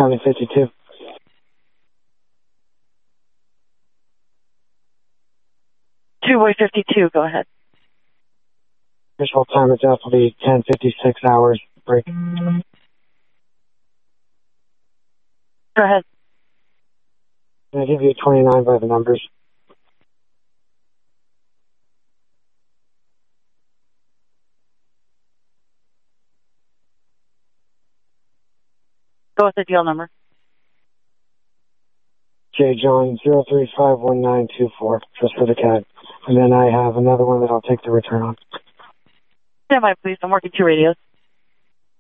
County 52. Two-way 52, go ahead. Official time itself will be 10:56 hours. Break. Go ahead. Can I give you 29 by the numbers? Go with the deal number. J. John 0351924, just for the CAD. And then I have another one that I'll take the return on. Stand by, please. I'm working 2 radios.